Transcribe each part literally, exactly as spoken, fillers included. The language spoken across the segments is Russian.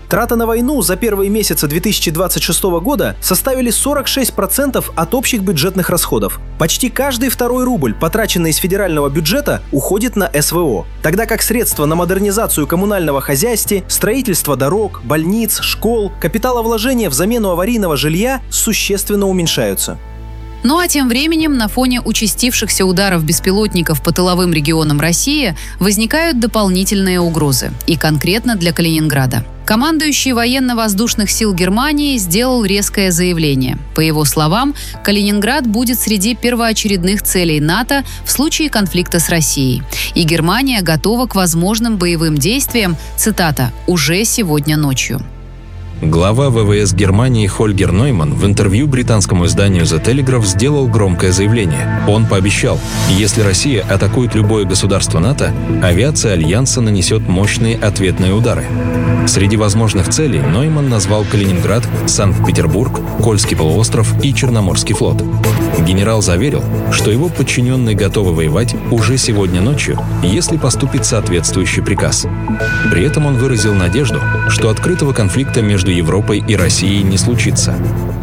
Траты на войну за первые месяцы две тысячи двадцать шестого года составили сорок шесть процентов от общих бюджетных расходов. Почти каждый второй рубль, потраченный из федерального бюджета, уходит на эс вэ о, тогда как средства на модернизацию коммунального хозяйства, строительство дорог, больниц, школ, капиталовложения в замену аварийного жилья существенно уменьшаются. Ну а тем временем на фоне участившихся ударов беспилотников по тыловым регионам России возникают дополнительные угрозы, и конкретно для Калининграда. Командующий военно-воздушных сил Германии сделал резкое заявление. По его словам, Калининград будет среди первоочередных целей НАТО в случае конфликта с Россией. И Германия готова к возможным боевым действиям, цитата, «уже сегодня ночью». Глава вэ вэ эс Германии Хольгер Нойман в интервью британскому изданию The Telegraph сделал громкое заявление. Он пообещал, если Россия атакует любое государство НАТО, авиация Альянса нанесет мощные ответные удары. Среди возможных целей Нойман назвал Калининград, Санкт-Петербург, Кольский полуостров и Черноморский флот. Генерал заверил, что его подчиненные готовы воевать уже сегодня ночью, если поступит соответствующий приказ. При этом он выразил надежду, что открытого конфликта между Европой и Россией не случится.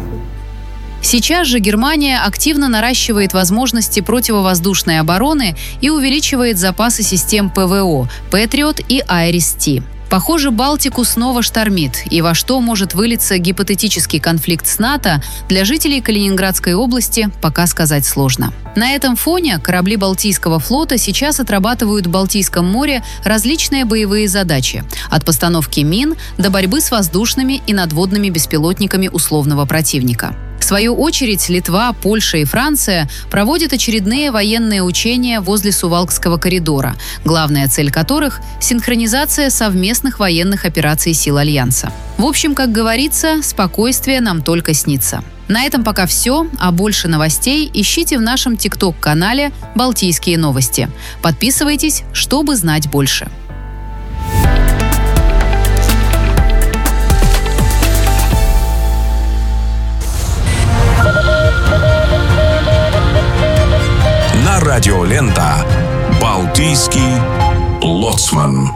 Сейчас же Германия активно наращивает возможности противовоздушной обороны и увеличивает запасы систем пэ вэ о «Патриот» и «Айрис-Ти». Похоже, Балтику снова штормит, и во что может вылиться гипотетический конфликт с НАТО, для жителей Калининградской области пока сказать сложно. На этом фоне корабли Балтийского флота сейчас отрабатывают в Балтийском море различные боевые задачи, от постановки мин до борьбы с воздушными и надводными беспилотниками условного противника. В свою очередь, Литва, Польша и Франция проводят очередные военные учения возле Сувалкского коридора, главная цель которых – синхронизация совместных военных операций сил Альянса. В общем, как говорится, спокойствие нам только снится. На этом пока все, а больше новостей ищите в нашем тикток-канале «Балтийские новости». Подписывайтесь, чтобы знать больше. Радиолента «Балтийский лоцман».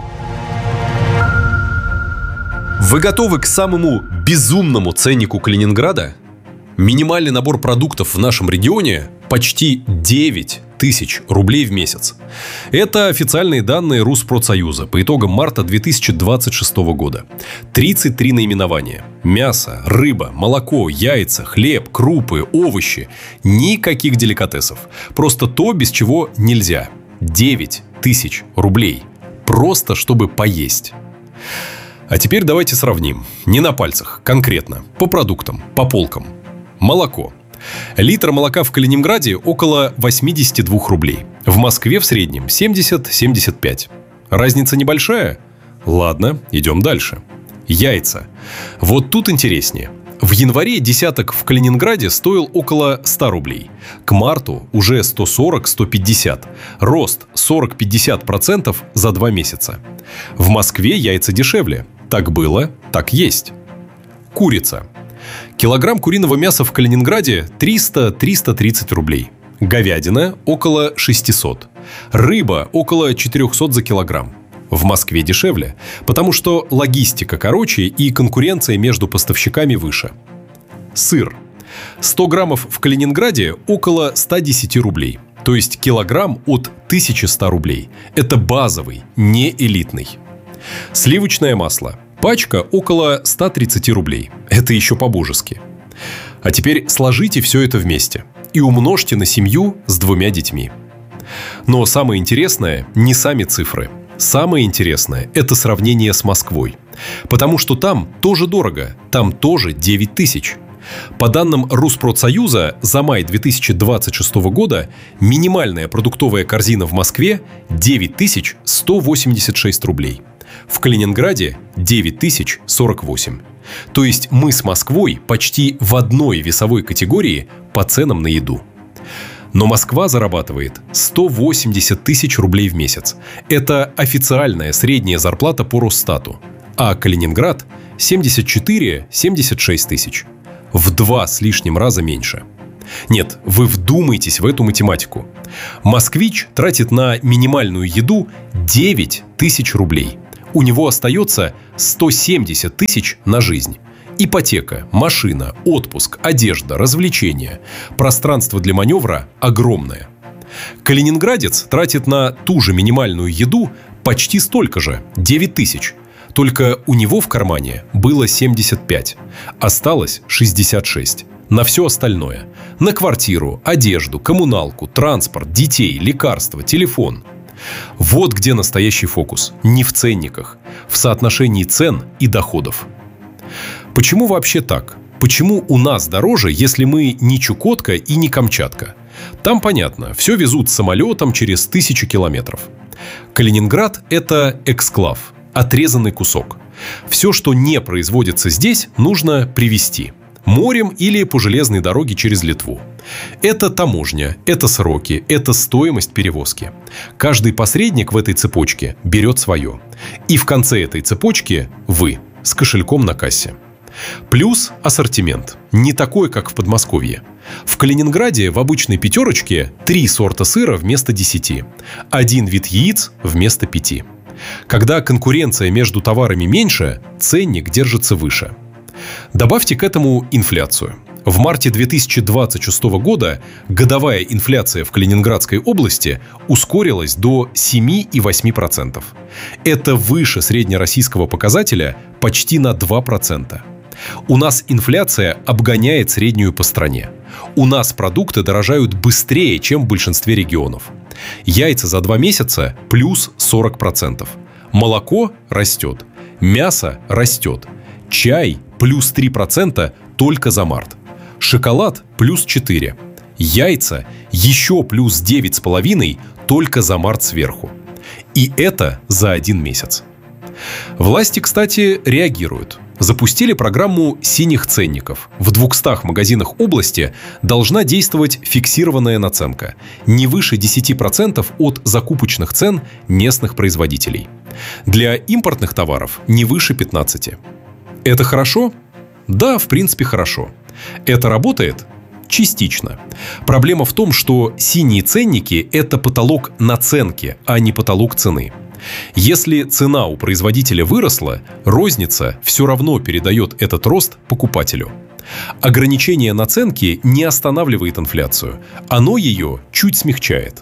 Вы готовы к самому безумному ценнику Калининграда? Минимальный набор продуктов в нашем регионе почти девять тысяч рублей в месяц. Это официальные данные Руспродсоюза по итогам марта две тысячи двадцать шестого года. тридцать три наименования. Мясо, рыба, молоко, яйца, хлеб, крупы, овощи. Никаких деликатесов. Просто то, без чего нельзя. девять тысяч рублей. Просто чтобы поесть. А теперь давайте сравним. Не на пальцах, конкретно. По продуктам, по полкам. Молоко. Литр молока в Калининграде около восемьдесят два рублей. В Москве в среднем семьдесят - семьдесят пять. Разница небольшая? Ладно, идем дальше. Яйца. Вот тут интереснее. В январе десяток в Калининграде стоил около ста рублей. К марту уже сто сорок - сто пятьдесят. Рост сорок - пятьдесят процентов за два месяца. В Москве яйца дешевле. Так было, так есть. Курица. Килограмм куриного мяса в Калининграде триста - триста тридцать рублей. Говядина около шестисот. Рыба около четырехсот за килограмм. В Москве дешевле, потому что логистика короче и конкуренция между поставщиками выше. Сыр. сто граммов в Калининграде около ста десяти рублей. То есть килограмм от тысячи ста рублей. Это базовый, не элитный. Сливочное масло. Пачка около ста тридцати рублей. Это еще по-божески. А теперь сложите все это вместе и умножьте на семью с двумя детьми. Но самое интересное не сами цифры. Самое интересное – это сравнение с Москвой. Потому что там тоже дорого, там тоже девять тысяч. По данным Руспродсоюза, за май две тысячи двадцать шестого года минимальная продуктовая корзина в Москве девять тысяч сто восемьдесят шесть рублей. В Калининграде девять тысяч сорок восемь. То есть мы с Москвой почти в одной весовой категории по ценам на еду. Но Москва зарабатывает сто восемьдесят тысяч рублей в месяц. Это официальная средняя зарплата по Росстату. А Калининград – семьдесят четыре - семьдесят шесть тысяч. В два с лишним раза меньше. Нет, вы вдумайтесь в эту математику. Москвич тратит на минимальную еду девять тысяч рублей. у него остается сто семьдесят тысяч на жизнь. Ипотека, машина, отпуск, одежда, развлечения. Пространство для маневра огромное. Калининградец тратит на ту же минимальную еду почти столько же – девять тысяч. Только у него в кармане было семьдесят пять, осталось шестьдесят шесть. На все остальное – на квартиру, одежду, коммуналку, транспорт, детей, лекарства, телефон. Вот где настоящий фокус. Не в ценниках, в соотношении цен и доходов. Почему вообще так? Почему у нас дороже, если мы не Чукотка и не Камчатка? Там понятно, все везут самолетом через тысячи километров. Калининград – это эксклав, отрезанный кусок. Все, что не производится здесь, нужно привезти. Морем или по железной дороге через Литву. Это таможня, это сроки, это стоимость перевозки. Каждый посредник в этой цепочке берет свое. И в конце этой цепочки вы с кошельком на кассе. Плюс ассортимент. Не такой, как в Подмосковье. В Калининграде в обычной пятерочке три сорта сыра вместо десяти. Один вид яиц вместо пяти. Когда конкуренция между товарами меньше, ценник держится выше. Добавьте к этому инфляцию. В марте две тысячи двадцать шестого года годовая инфляция в Калининградской области ускорилась до семь целых восемь десятых процента. Это выше среднероссийского показателя почти на два процента. У нас инфляция обгоняет среднюю по стране. У нас продукты дорожают быстрее, чем в большинстве регионов. Яйца за два месяца плюс сорок процентов. Молоко растет. Мясо растет. Чай плюс три процента только за март. Шоколад плюс четыре процента. Яйца еще плюс девять с половиной только за март сверху. И это за один месяц. Власти, кстати, реагируют. Запустили программу синих ценников. В двухстах магазинах области должна действовать фиксированная наценка. Не выше десяти процентов от закупочных цен местных производителей. Для импортных товаров не выше пятнадцати процентов. Это хорошо? Да, в принципе, хорошо. Это работает? Частично. Проблема в том, что синие ценники – это потолок наценки, а не потолок цены. Если цена у производителя выросла, розница все равно передает этот рост покупателю. Ограничение наценки не останавливает инфляцию, оно ее чуть смягчает.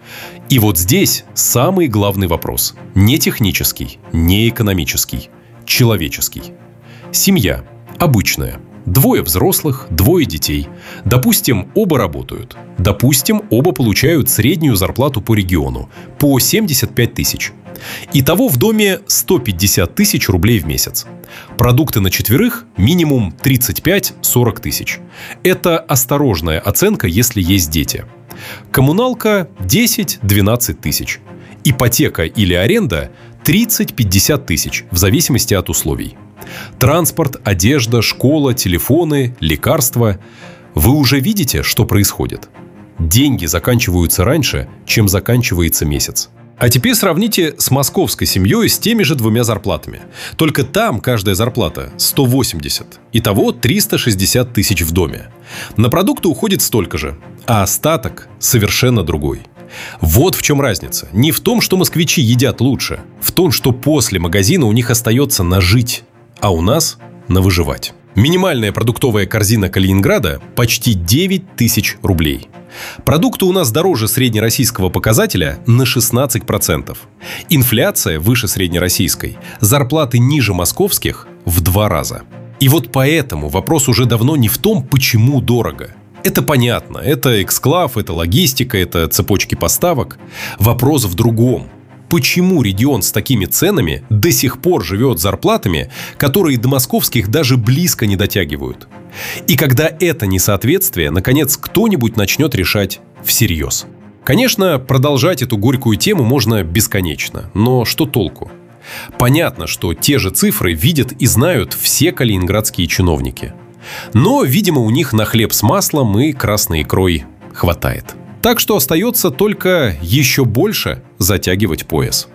И вот здесь самый главный вопрос. Не технический, не экономический, человеческий. Семья. Обычная. Двое взрослых, двое детей. Допустим, оба работают. Допустим, оба получают среднюю зарплату по региону. По семьдесят пять тысяч. Итого в доме сто пятьдесят тысяч рублей в месяц. Продукты на четверых минимум тридцать пять - сорок тысяч. Это осторожная оценка, если есть дети. Коммуналка десять - двенадцать тысяч. Ипотека или аренда тридцать - пятьдесят тысяч, в зависимости от условий. Транспорт, одежда, школа, телефоны, лекарства. Вы уже видите, что происходит? Деньги заканчиваются раньше, чем заканчивается месяц. А теперь сравните с московской семьей с теми же двумя зарплатами. Только там каждая зарплата сто восемьдесят. Итого триста шестьдесят тысяч в доме. На продукты уходит столько же, а остаток совершенно другой. Вот в чем разница. Не в том, что москвичи едят лучше. В том, что после магазина у них остается на жить, а у нас на выживать. Минимальная продуктовая корзина Калининграда почти девять тысяч рублей. Продукты у нас дороже среднероссийского показателя на шестнадцать процентов. Инфляция выше среднероссийской. Зарплаты ниже московских в два раза. И вот поэтому вопрос уже давно не в том, почему дорого. Это понятно. Это эксклав, это логистика, это цепочки поставок. Вопрос в другом. Почему регион с такими ценами до сих пор живет зарплатами, которые до московских даже близко не дотягивают? И когда это несоответствие, наконец, кто-нибудь начнет решать всерьез? Конечно, продолжать эту горькую тему можно бесконечно, но что толку? Понятно, что те же цифры видят и знают все калининградские чиновники. Но, видимо, у них на хлеб с маслом и красной икрой хватает. Так что остается только еще больше затягивать пояс.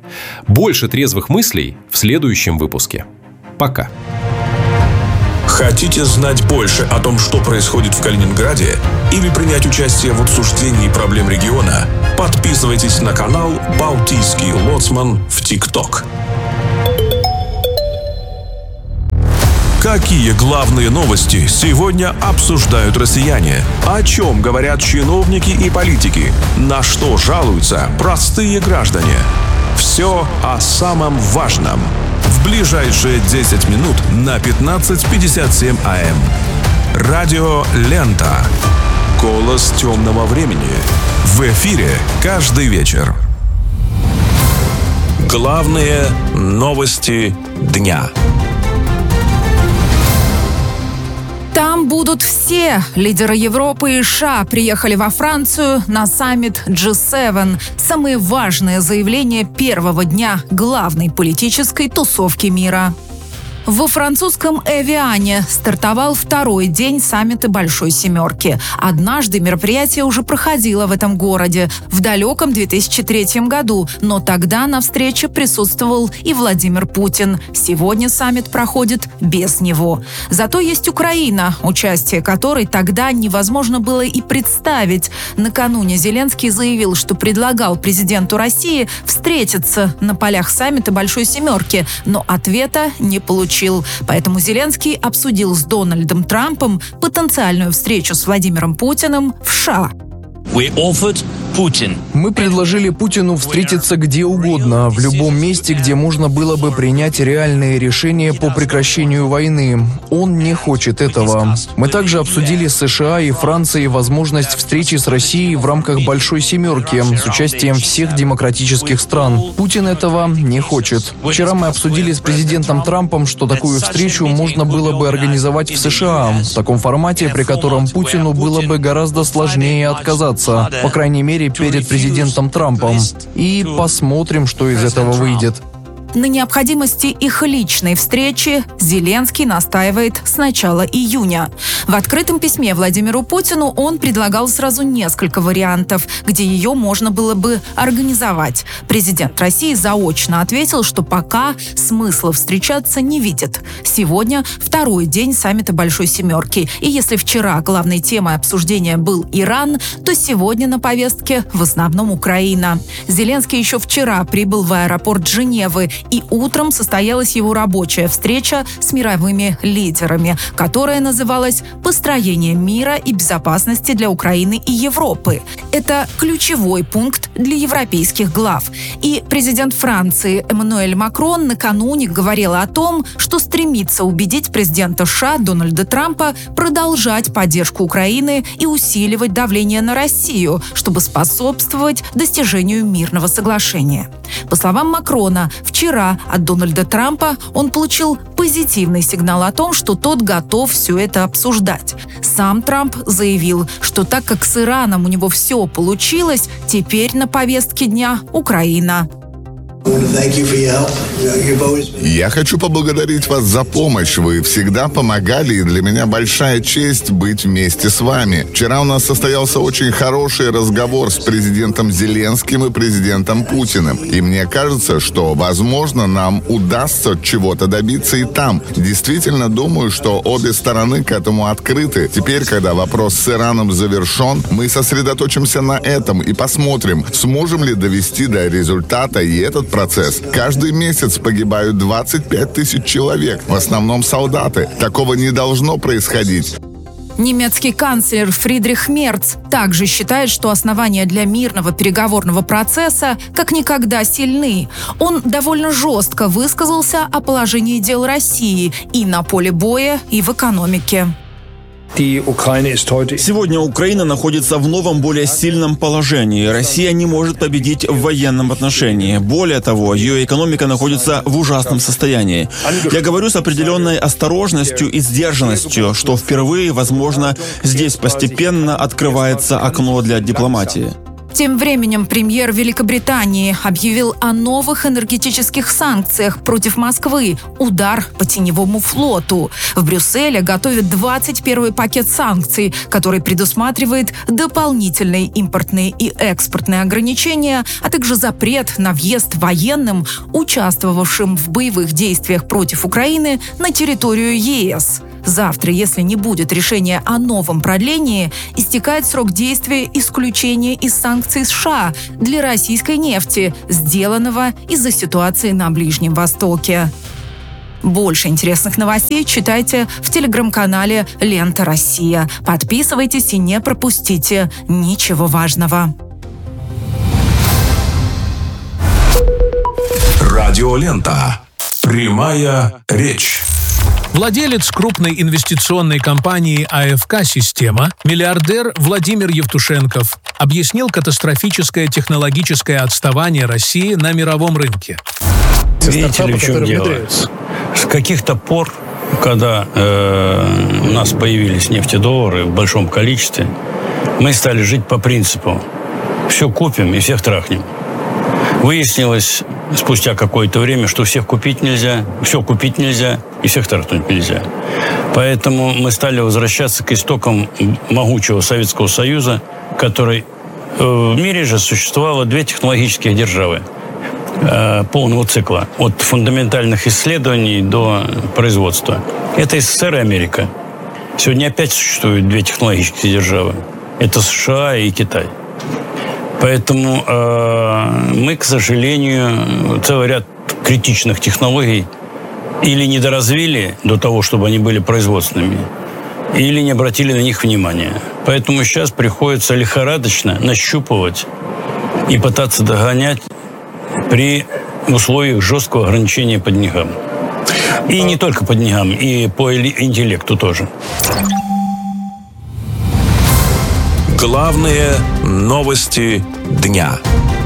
Больше трезвых мыслей в следующем выпуске. Пока. Хотите знать больше о том, что происходит в Калининграде, или принять участие в обсуждении проблем региона? Подписывайтесь на канал «Балтийский лоцман» в ТикТок. Какие главные новости сегодня обсуждают россияне? О чем говорят чиновники и политики? На что жалуются простые граждане? Все о самом важном. В ближайшие десять минут на пятнадцать пятьдесят семь АМ. Радио «Лента». Голос темного времени. В эфире каждый вечер. Главные новости дня. Там будут все. Лидеры Европы и США приехали во Францию на саммит джи семь. Самые важные заявления первого дня главной политической тусовки мира. Во французском Эвиане стартовал второй день саммита Большой Семерки. Однажды мероприятие уже проходило в этом городе в далеком две тысячи третьем году, но тогда на встрече присутствовал и Владимир Путин. Сегодня саммит проходит без него. Зато есть Украина, участие которой тогда невозможно было и представить. Накануне Зеленский заявил, что предлагал президенту России встретиться на полях саммита Большой Семерки, но ответа не получил. Поэтому Зеленский обсудил с Дональдом Трампом потенциальную встречу с Владимиром Путиным в США. Мы предложили Путину встретиться где угодно, в любом месте, где можно было бы принять реальные решения по прекращению войны. Он не хочет этого. Мы также обсудили с США и Францией возможность встречи с Россией в рамках Большой Семерки с участием всех демократических стран. Путин этого не хочет. Вчера мы обсудили с президентом Трампом, что такую встречу можно было бы организовать в США, в таком формате, при котором Путину было бы гораздо сложнее отказаться. По крайней мере, перед президентом Трампом. И посмотрим, что из этого выйдет. На необходимости их личной встречи Зеленский настаивает с начала июня. В открытом письме Владимиру Путину он предлагал сразу несколько вариантов, где ее можно было бы организовать. Президент России заочно ответил, что пока смысла встречаться не видит. Сегодня второй день саммита Большой Семерки. И если вчера главной темой обсуждения был Иран, то сегодня на повестке в основном Украина. Зеленский еще вчера прибыл в аэропорт Женевы, и утром состоялась его рабочая встреча с мировыми лидерами, которая называлась «Построение мира и безопасности для Украины и Европы». Это ключевой пункт для европейских глав. И президент Франции Эммануэль Макрон накануне говорил о том, что стремится убедить президента США Дональда Трампа продолжать поддержку Украины и усиливать давление на Россию, чтобы способствовать достижению мирного соглашения. По словам Макрона, вчера от Дональда Трампа он получил позитивный сигнал о том, что тот готов все это обсуждать. Сам Трамп заявил, что так как с Ираном у него все получилось, теперь на повестке дня Украина. Я хочу поблагодарить вас за помощь. Вы всегда помогали, и для меня большая честь быть вместе с вами. Вчера у нас состоялся очень хороший разговор с президентом Зеленским и президентом Путиным. И мне кажется, что, возможно, нам удастся чего-то добиться и там. Действительно думаю, что обе стороны к этому открыты. Теперь, когда вопрос с Ираном завершен, мы сосредоточимся на этом и посмотрим, сможем ли довести до результата и этот процесс. Каждый месяц погибают двадцать пять тысяч человек, в основном солдаты. Такого не должно происходить. Немецкий канцлер Фридрих Мерц также считает, что основания для мирного переговорного процесса как никогда сильны. Он довольно жестко высказался о положении дел России и на поле боя, и в экономике. Сегодня Украина находится в новом, более сильном положении. Россия не может победить в военном отношении. Более того, ее экономика находится в ужасном состоянии. Я говорю с определенной осторожностью и сдержанностью, что впервые, возможно, здесь постепенно открывается окно для дипломатии. Тем временем премьер Великобритании объявил о новых энергетических санкциях против Москвы. Удар по теневому флоту. В Брюсселе готовят двадцать первый пакет санкций, который предусматривает дополнительные импортные и экспортные ограничения, а также запрет на въезд военным, участвовавшим в боевых действиях против Украины, на территорию ЕС. Завтра, если не будет решения о новом продлении, истекает срок действия исключения из санкций США для российской нефти, сделанного из-за ситуации на Ближнем Востоке. Больше интересных новостей читайте в телеграм-канале «Лента Россия». Подписывайтесь и не пропустите ничего важного. Радиолента. Прямая речь. Владелец крупной инвестиционной компании АФК «Система», миллиардер Владимир Евтушенков, объяснил катастрофическое технологическое отставание России на мировом рынке. Видите ли, в чем дело? С каких-то пор, когда э, у нас появились нефтедоллары в большом количестве, мы стали жить по принципу «все купим и всех трахнем». Выяснилось спустя какое-то время, что всех купить нельзя, все купить нельзя и всех трахнуть нельзя. Поэтому мы стали возвращаться к истокам могучего Советского Союза, который в мире же существовало две технологических державы э, полного цикла, от фундаментальных исследований до производства. Это СССР и Америка. Сегодня опять существуют две технологические державы. Это США и Китай. Поэтому э, мы, к сожалению, целый ряд критичных технологий или недоразвили до того, чтобы они были производственными, или не обратили на них внимания. Поэтому сейчас приходится лихорадочно нащупывать и пытаться догонять при условиях жесткого ограничения по деньгам. И не только по деньгам, и по интеллекту тоже. Главные новости дня.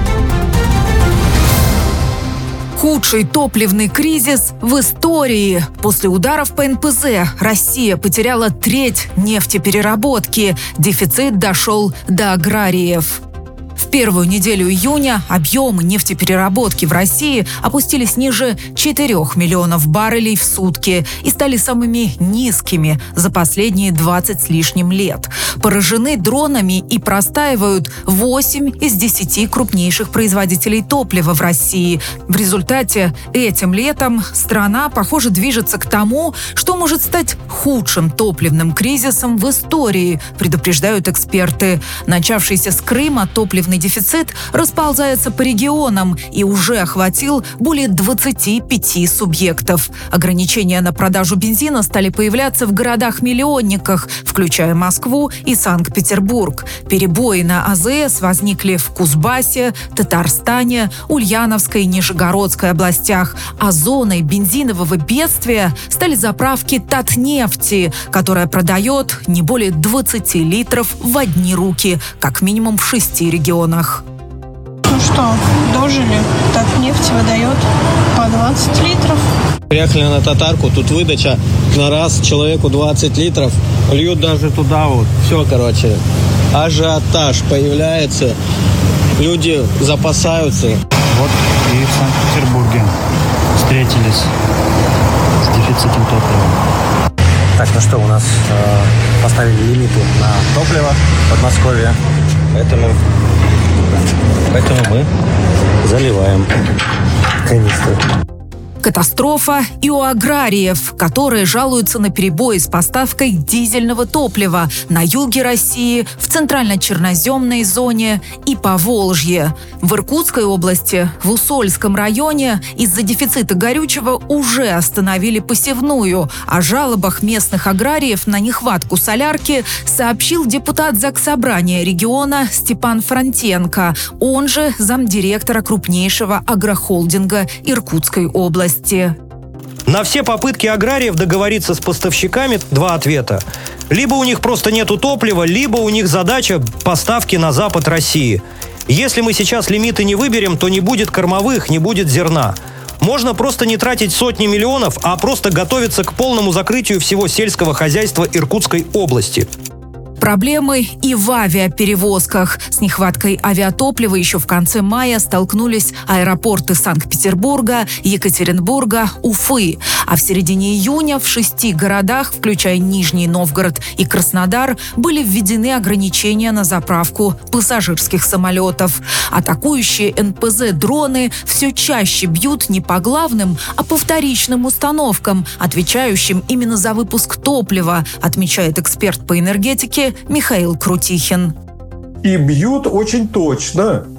Худший топливный кризис в истории. После ударов по эн пэ зэ Россия потеряла треть нефтепереработки. Дефицит дошел до аграриев. В первую неделю июня объемы нефтепереработки в России опустились ниже четырёх миллионов баррелей в сутки и стали самыми низкими за последние двадцать с лишним лет. Поражены дронами и простаивают восемь из десяти крупнейших производителей топлива в России. В результате этим летом страна, похоже, движется к тому, что может стать худшим топливным кризисом в истории, предупреждают эксперты. Начавшийся с Крыма топливный дефицит расползается по регионам и уже охватил более двадцати пяти субъектов. Ограничения на продажу бензина стали появляться в городах-миллионниках, включая Москву и Санкт-Петербург. Перебои на а зэ эс возникли в Кузбассе, Татарстане, Ульяновской и Нижегородской областях, а зоной бензинового бедствия стали заправки Татнефти, которая продает не более двадцати литров в одни руки, как минимум в шести регионах. Ну что, дожили? Татнефть выдает по двадцать литров. Приехали на Татарку, тут выдача на раз человеку двадцать литров, льют даже туда вот. Все, короче, ажиотаж появляется, люди запасаются. Вот и в Санкт-Петербурге встретились с дефицитом топлива. Так, ну что, у нас э, поставили лимиты на топливо в Подмосковье, поэтому, поэтому мы заливаем канистры. Катастрофа и у аграриев, которые жалуются на перебои с поставкой дизельного топлива на юге России, в центрально-черноземной зоне и Поволжье. В Иркутской области, в Усольском районе из-за дефицита горючего уже остановили посевную. О жалобах местных аграриев на нехватку солярки сообщил депутат Заксобрания региона Степан Фронтенко, он же замдиректора крупнейшего агрохолдинга Иркутской области. На все попытки аграриев договориться с поставщиками два ответа. Либо у них просто нету топлива, либо у них задача поставки на запад России. Если мы сейчас лимиты не выберем, то не будет кормовых, не будет зерна. Можно просто не тратить сотни миллионов, а просто готовиться к полному закрытию всего сельского хозяйства Иркутской области. Проблемы и в авиаперевозках. С нехваткой авиатоплива еще в конце мая столкнулись аэропорты Санкт-Петербурга, Екатеринбурга, Уфы. А в середине июня в шести городах, включая Нижний Новгород и Краснодар, были введены ограничения на заправку пассажирских самолетов. Атакующие эн пэ зэ-дроны все чаще бьют не по главным, а по вторичным установкам, отвечающим именно за выпуск топлива, отмечает эксперт по энергетике Михаил Крутихин. И бьют очень точно.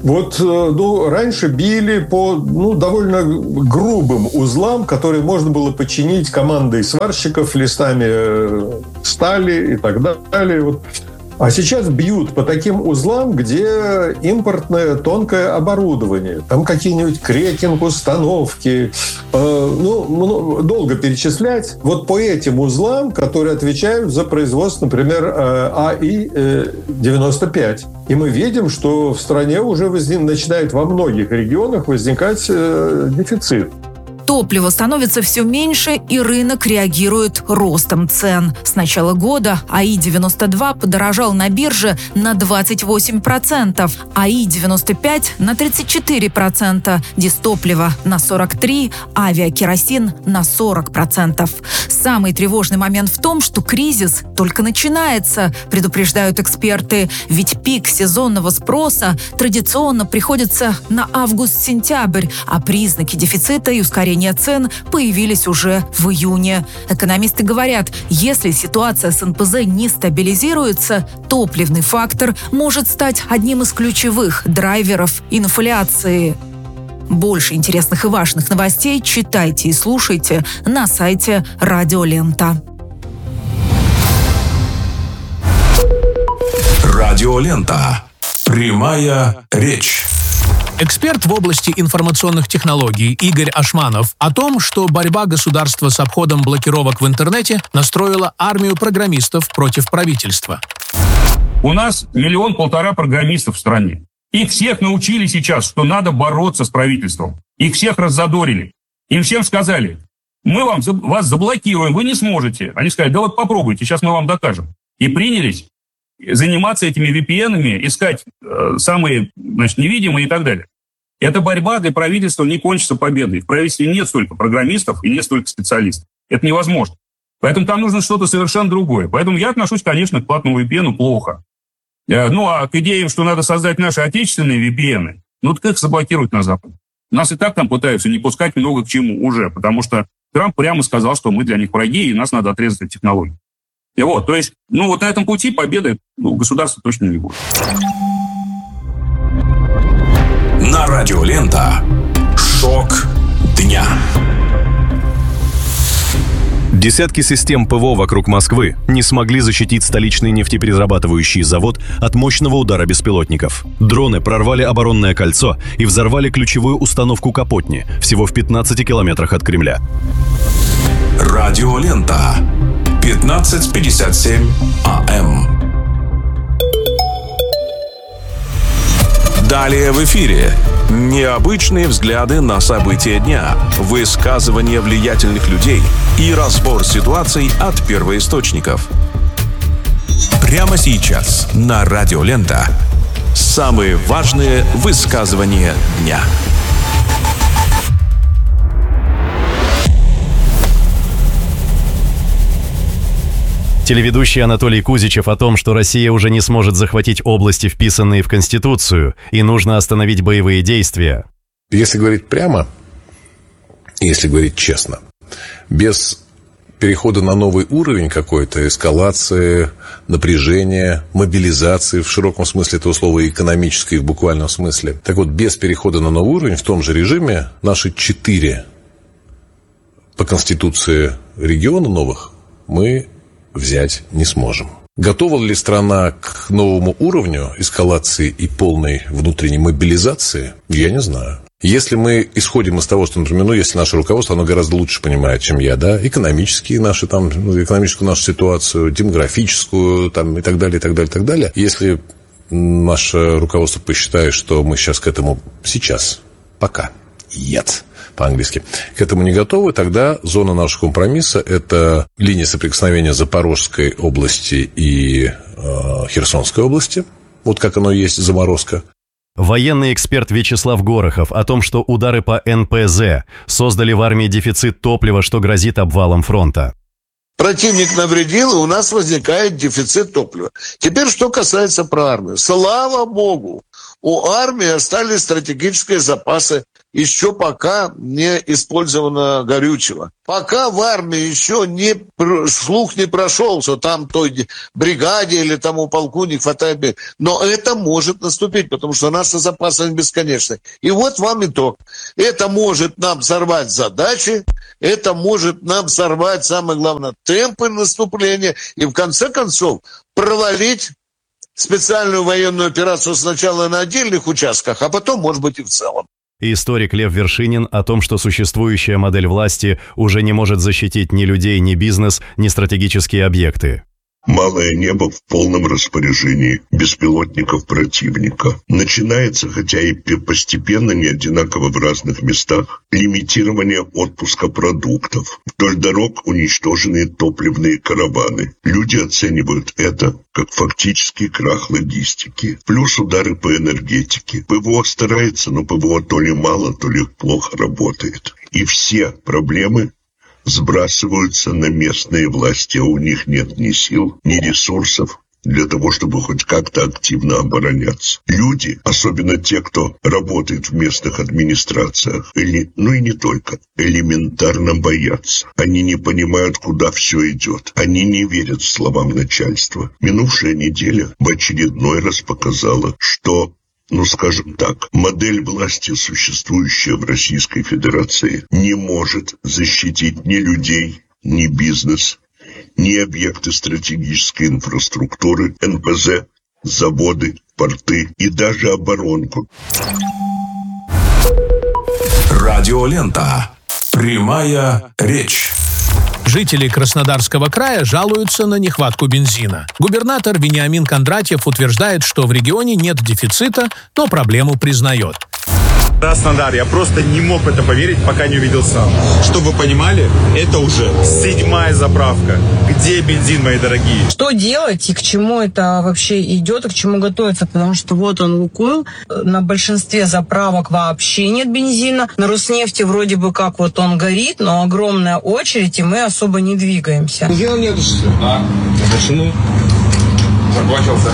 Вот, ну, раньше били по, ну, довольно грубым узлам, которые можно было починить командой сварщиков, листами стали и так далее. Вот. А сейчас бьют по таким узлам, где импортное тонкое оборудование. Там какие-нибудь крекинг-установки. Э, ну, ну, долго перечислять. Вот по этим узлам, которые отвечают за производство, например, А И девяносто пять. И мы видим, что в стране уже возник, начинает во многих регионах возникать э, дефицит. Топлива становится все меньше, и рынок реагирует ростом цен. С начала года А И девяносто два подорожал на бирже на двадцать восемь процентов, А И девяносто пять на тридцать четыре процента, дистопливо на сорок три процента, авиакеросин на сорок процентов. Самый тревожный момент в том, что кризис только начинается, предупреждают эксперты, ведь пик сезонного спроса традиционно приходится на август-сентябрь, а признаки дефицита и ускорения цен появились уже в июне. Экономисты говорят, если ситуация с эн пэ зэ не стабилизируется, топливный фактор может стать одним из ключевых драйверов инфляции. Больше интересных и важных новостей читайте и слушайте на сайте Радио Лента. Радио Лента. Прямая речь. Эксперт в области информационных технологий Игорь Ашманов о том, что борьба государства с обходом блокировок в интернете настроила армию программистов против правительства. У нас миллион-полтора программистов в стране. Их всех научили сейчас, что надо бороться с правительством. Их всех раззадорили. Им всем сказали, мы вам, вас заблокируем, вы не сможете. Они сказали, да вот попробуйте, сейчас мы вам докажем. И принялись заниматься этими ви пи эн-ами, искать э, самые, значит, невидимые и так далее. Эта борьба для правительства не кончится победой. В правительстве нет столько программистов и нет столько специалистов. Это невозможно. Поэтому там нужно что-то совершенно другое. Поэтому я отношусь, конечно, к платному ви пи эн плохо. Э, ну, а к идеям, что надо создать наши отечественные ви пи эн, ну, так их заблокируют на Западе. Нас и так там пытаются не пускать много к чему уже, потому что Трамп прямо сказал, что мы для них враги, и нас надо отрезать от технологий. И вот, то есть, ну вот на этом пути победы ну, государства точно не будет. На Радио Лента. Шок дня. Десятки систем ПВО вокруг Москвы не смогли защитить столичный нефтеперерабатывающий завод от мощного удара беспилотников. Дроны прорвали оборонное кольцо и взорвали ключевую установку Капотни всего в пятнадцати километрах от Кремля. Радио Лента. пятнадцать пятьдесят семь А М. Далее в эфире. Необычные взгляды на события дня, высказывания влиятельных людей и разбор ситуаций от первоисточников. Прямо сейчас на Радио Лента. Самые важные высказывания дня. Телеведущий Анатолий Кузичев о том, что Россия уже не сможет захватить области, вписанные в Конституцию, и нужно остановить боевые действия. Если говорить прямо, если говорить честно, без перехода на новый уровень какой-то, эскалации, напряжения, мобилизации в широком смысле этого слова и экономической в буквальном смысле. Так вот, без перехода на новый уровень в том же режиме наши четыре по Конституции региона новых мы взять не сможем. Готова ли страна к новому уровню эскалации и полной внутренней мобилизации? Я не знаю. Если мы исходим из того, что, например, ну, если наше руководство, оно гораздо лучше понимает, чем я, да, экономические наши, там, экономическую нашу ситуацию, демографическую, там, и так далее, и так далее, и так далее. Если наше руководство посчитает, что мы сейчас к этому, сейчас, пока, нет, по-английски, к этому не готовы, тогда зона нашего компромисса – это линия соприкосновения Запорожской области и э, Херсонской области. Вот как оно есть, заморозка. Военный эксперт Вячеслав Горохов о том, что удары по эн пэ зэ создали в армии дефицит топлива, что грозит обвалом фронта. Противник навредил, и у нас возникает дефицит топлива. Теперь, что касается про армию. Слава богу, у армии остались стратегические запасы еще пока не использовано горючего. Пока в армии еще не, слух не прошел, что там той бригаде или тому полку не хватает. Но это может наступить, потому что наши запасы бесконечны. И вот вам итог. Это может нам сорвать задачи, это может нам сорвать, самое главное, темпы наступления и в конце концов провалить специальную военную операцию сначала на отдельных участках, а потом, может быть, и в целом. Историк Лев Вершинин о том, что существующая модель власти уже не может защитить ни людей, ни бизнес, ни стратегические объекты. Малое небо в полном распоряжении беспилотников противника. Начинается, хотя и постепенно, не одинаково в разных местах, лимитирование отпуска продуктов. Вдоль дорог уничтоженные топливные караваны. Люди оценивают это как фактический крах логистики. Плюс удары по энергетике. ПВО старается, но ПВО то ли мало, то ли плохо работает. И все проблемы сбрасываются на местные власти, а у них нет ни сил, ни ресурсов для того, чтобы хоть как-то активно обороняться. Люди, особенно те, кто работает в местных администрациях, или, ну и не только, элементарно боятся. Они не понимают, куда все идет. Они не верят словам начальства. Минувшая неделя в очередной раз показала, что Ну, скажем так, модель власти, существующая в Российской Федерации, не может защитить ни людей, ни бизнес, ни объекты стратегической инфраструктуры, эн пэ зэ, заводы, порты и даже оборонку. Радиолента. Прямая речь. Жители Краснодарского края жалуются на нехватку бензина. Губернатор Вениамин Кондратьев утверждает, что в регионе нет дефицита, но проблему признает. Краснодар, я просто не мог в это поверить, пока не увидел сам. Чтобы вы понимали, это уже седьмая заправка. Где бензин, мои дорогие? Что делать и к чему это вообще идет, и к чему готовится? Потому что вот он, Лукойл, на большинстве заправок вообще нет бензина. На Роснефти вроде бы как вот он горит, но огромная очередь, и мы особо не двигаемся. Бензина нету, что ли? А, почему? Закончился.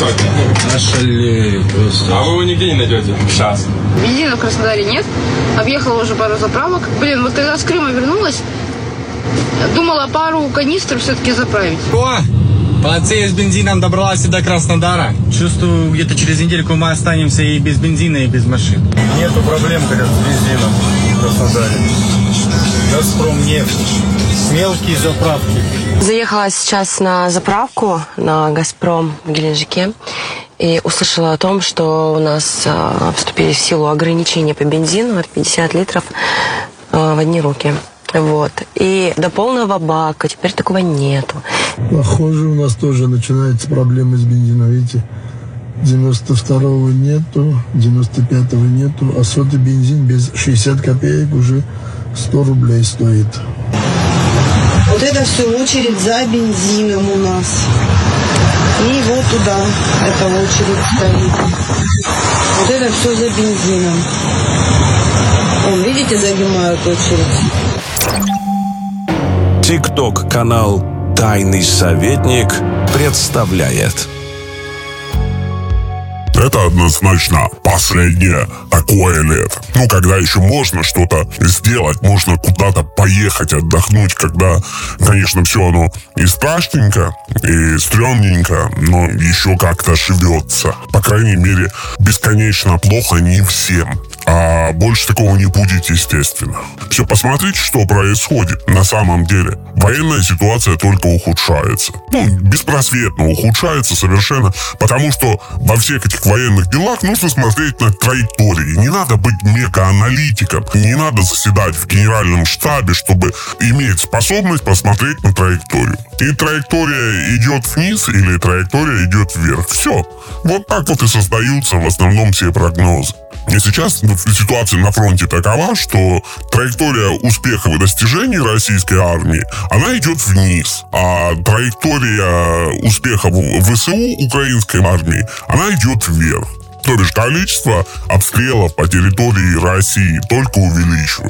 Нашли просто. А вы его нигде не найдете? Сейчас. Бензина в Краснодаре нет. Объехала уже пару заправок. Блин, вот когда с Крыма вернулась, думала пару канистр все-таки заправить. О! Полиция с бензином добралась до Краснодара. Чувствую, где-то через недельку мы останемся и без бензина, и без машин. Нету проблем, говорят, с бензином в Краснодаре. Газпром нефть. Мелкие заправки. Заехала сейчас на заправку на «Газпром» в Геленджике и услышала о том, что у нас э, вступили в силу ограничения по бензину от пятьдесят литров э, в одни руки. Вот. И до полного бака теперь такого нету. Похоже, у нас тоже начинаются проблемы с бензином. Видите, девяносто второго нету, девяносто пятого нету, а сотый бензин без шестьдесят копеек уже сто рублей стоит. Вот это все очередь за бензином у нас. И вот туда эта очередь стоит. Вот это все за бензином. Вон, видите, занимают очередь. ТикТок-канал «Тайный советник» представляет. Это однозначно последнее такое лето. Ну, когда еще можно что-то сделать, можно куда-то поехать, отдохнуть, когда, конечно, все оно и страшненько, и стрёмненько, но еще как-то живется. По крайней мере, бесконечно плохо не всем. А больше такого не будет, естественно. Все, посмотрите, что происходит на самом деле. Военная ситуация только ухудшается. Ну, беспросветно ухудшается совершенно, потому что во всех этих военных делах нужно смотреть на траектории. Не надо быть мега-аналитиком, не надо заседать в генеральном штабе, чтобы иметь способность посмотреть на траекторию. И траектория идет вниз или траектория идет вверх. Все. Вот так вот и создаются в основном все прогнозы. И сейчас ситуация на фронте такова, что траектория успехов и достижений российской армии, она идет вниз. А траектория успехов ВСУ украинской армии, она идет вверх. То бишь количество обстрелов по территории России только увеличивается.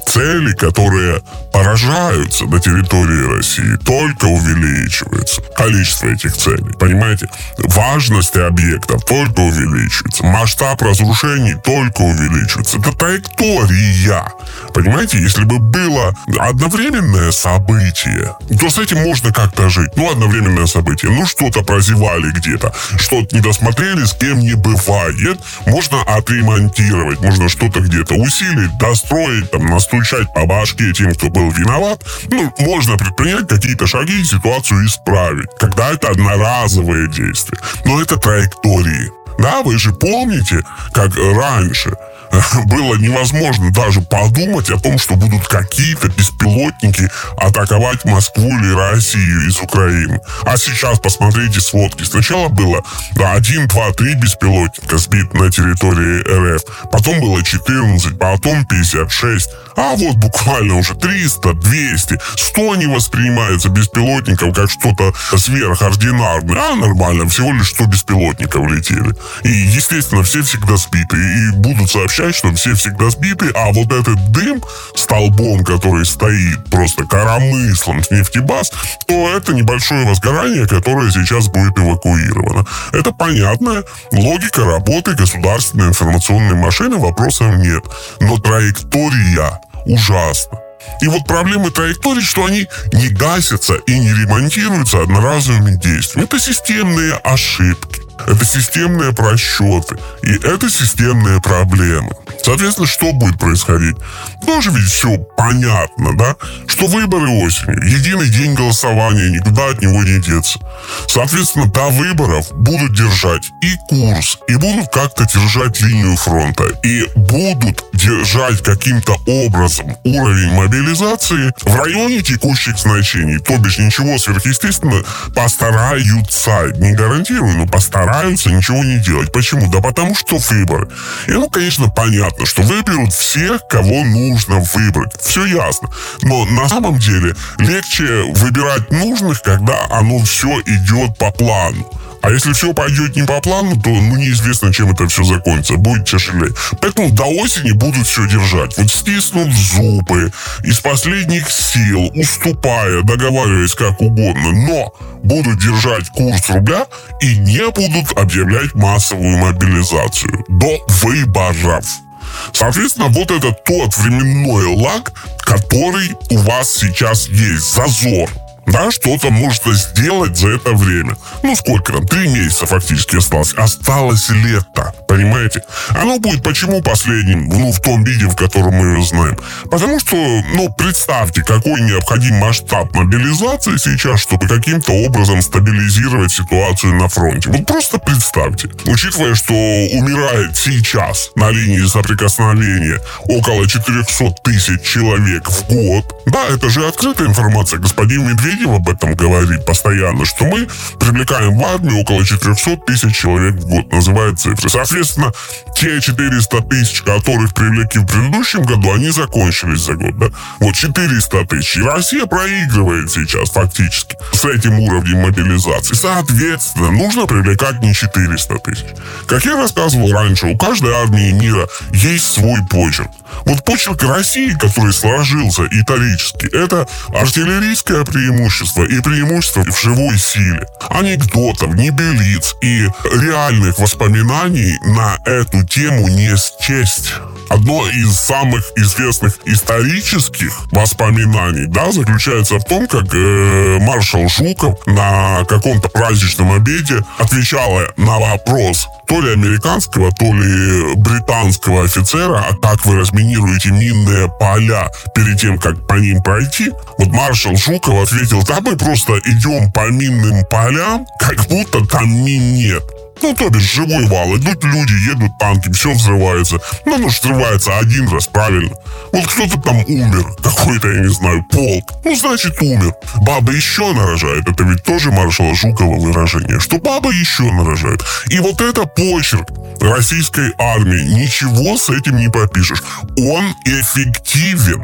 цели, которые поражаются на территории России, только увеличиваются. Количество этих целей, понимаете? Важность объектов только увеличивается. Масштаб разрушений только увеличивается. Это траектория. Понимаете, если бы было одновременное событие, то с этим можно как-то жить. Ну, одновременное событие. Ну, что-то прозевали где-то, что-то не досмотрели, с кем не бывает. Можно отремонтировать, можно что-то где-то усилить, достроить, там, настучать по башке тем, кто был виноват. Ну, можно предпринять какие-то шаги и ситуацию исправить. Когда это одноразовые действия. Но это траектории. Да, вы же помните, как раньше было невозможно даже подумать о том, что будут какие-то беспилотники атаковать Москву или Россию из Украины. А сейчас посмотрите сводки. Сначала было да, один, два, три беспилотника сбит на территории эр эф. Потом было четырнадцать, потом пятьдесят шесть. А вот буквально уже триста, двести, сто не воспринимается беспилотников как что-то сверхординарное. А нормально, всего лишь сто беспилотников летели. И, естественно, все всегда сбиты. И будут сообщать, что все всегда сбиты, а вот этот дым столбом, который стоит просто коромыслом с нефтебаз, то это небольшое возгорание, которое сейчас будет эвакуировано. Это понятная логика работы государственной информационной машины, вопросов нет. Но траектория ужасна. И вот проблемы траекторий, что они не гасятся и не ремонтируются одноразовыми действиями. Это системные ошибки. Это системные просчеты. И это системные проблемы. Соответственно, что будет происходить? Тоже ведь все понятно, да? Что выборы осенью, единый день голосования, никуда от него не деться. Соответственно, до выборов будут держать и курс, и будут как-то держать линию фронта, и будут держать каким-то образом уровень мобилизации в районе текущих значений. То бишь ничего сверхъестественного постараются, не гарантирую, но постараются ничего не делать. Почему? Да потому что выборы. И ну, конечно, понятно, что выберут всех, кого нужно выбрать. Все ясно. Но на самом деле легче выбирать нужных, когда оно все идет по плану. А если все пойдет не по плану, то ну, неизвестно, чем это все закончится. Будет тяжелее. Поэтому до осени будут все держать. Вот стиснут зубы, из последних сил, уступая, договариваясь как угодно. Но будут держать курс рубля и не будут объявлять массовую мобилизацию до выборов. Соответственно, вот это тот временной лаг, который у вас сейчас есть. Зазор. Да, что-то можно сделать за это время. Ну, сколько там? Три месяца фактически осталось. Осталось лето, понимаете? Оно будет почему последним? Ну, в том виде, в котором мы его знаем. Потому что, ну, представьте, какой необходим масштаб мобилизации сейчас, чтобы каким-то образом стабилизировать ситуацию на фронте. Вот просто представьте. Учитывая, что умирает сейчас на линии соприкосновения около четыреста тысяч человек в год. Да, это же открытая информация. Господин Медведев об этом говорит постоянно, что мы привлекаем в армию около четыреста тысяч человек в год, называют цифры. Соответственно, те четыреста тысяч, которых привлекли в предыдущем году, они закончились за год, да? Вот четыреста тысяч. И Россия проигрывает сейчас фактически с этим уровнем мобилизации. Соответственно, нужно привлекать не четыреста тысяч. Как я рассказывал раньше, у каждой армии мира есть свой почерк. Вот почерк России, который сложился исторически, это артиллерийское преимущество и преимущество в живой силе. Анекдотов, небылиц и реальных воспоминаний на эту тему не счесть. Одно из самых известных исторических воспоминаний, да, заключается в том, как э, маршал Жуков на каком-то праздничном обеде отвечал на вопрос то ли американского, то ли британского офицера, а как вы разминируете минные поля перед тем, как по ним пройти. Вот маршал Жуков ответил: да мы просто идем по минным полям, как будто там мин нет. Ну, то бишь, живой вал. Идут люди, едут танки, все взрывается. Ну, оно же взрывается один раз, правильно? Вот кто-то там умер, какой-то, я не знаю, полк. Ну, значит, умер. Баба еще нарожает. Это ведь тоже маршала Жукова выражение, что баба еще нарожает. И вот это почерк российской армии. Ничего с этим не попишешь. Он эффективен.